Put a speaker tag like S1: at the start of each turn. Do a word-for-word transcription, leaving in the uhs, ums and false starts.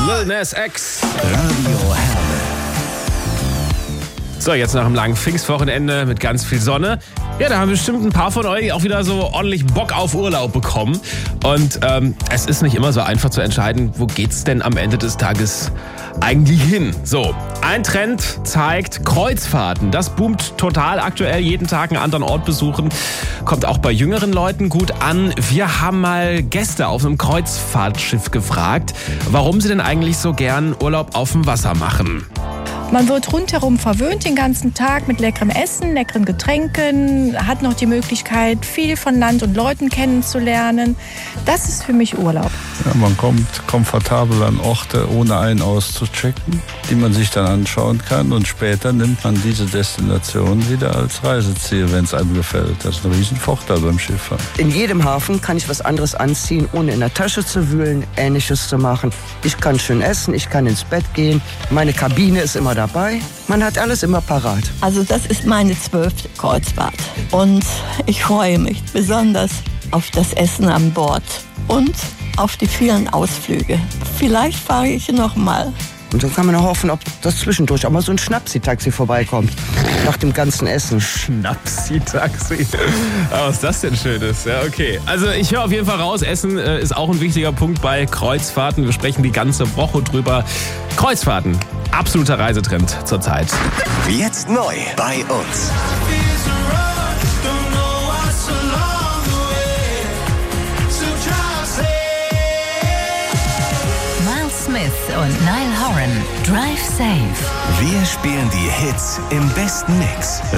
S1: Lil Nas X.
S2: Radio Herne.
S1: So, jetzt nach einem langen Pfingstwochenende mit ganz viel Sonne. Ja, da haben bestimmt ein paar von euch auch wieder so ordentlich Bock auf Urlaub bekommen. Und ähm, es ist nicht immer so einfach zu entscheiden, wo geht's denn am Ende des Tages eigentlich hin? So, ein Trend zeigt Kreuzfahrten. Das boomt total aktuell. Jeden Tag einen anderen Ort besuchen. Kommt auch bei jüngeren Leuten gut an. Wir haben mal Gäste auf einem Kreuzfahrtschiff gefragt, warum sie denn eigentlich so gern Urlaub auf dem Wasser machen.
S3: Man wird rundherum verwöhnt den ganzen Tag mit leckerem Essen, leckeren Getränken, hat noch die Möglichkeit, viel von Land und Leuten kennenzulernen. Das ist für mich Urlaub.
S4: Ja, man kommt komfortabel an Orte, ohne ein- auszuchecken, die man sich dann anschauen kann. Und später nimmt man diese Destination wieder als Reiseziel, wenn es einem gefällt. Das ist ein Riesenvorteil beim Schifffahren.
S5: In jedem Hafen kann ich was anderes anziehen, ohne in der Tasche zu wühlen, Ähnliches zu machen. Ich kann schön essen, ich kann ins Bett gehen. Meine Kabine ist immer dabei. Man hat alles immer parat.
S6: Also das ist meine zwölfte Kreuzfahrt. Und ich freue mich besonders auf das Essen an Bord und auf die vielen Ausflüge. Vielleicht fahre ich noch mal.
S5: Und dann kann man auch hoffen, ob das zwischendurch auch mal so ein Schnapsi-Taxi vorbeikommt. Nach dem ganzen Essen.
S1: Schnapsi-Taxi. Oh, was ist das denn Schönes? Ja, okay. Also ich höre auf jeden Fall raus, Essen äh, ist auch ein wichtiger Punkt bei Kreuzfahrten. Wir sprechen die ganze Woche drüber. Kreuzfahrten, absoluter Reisetrend zurzeit.
S2: Jetzt neu bei uns.
S7: Miles Smith und Niall Horan. Drive Safe.
S2: Wir spielen die Hits im besten Mix.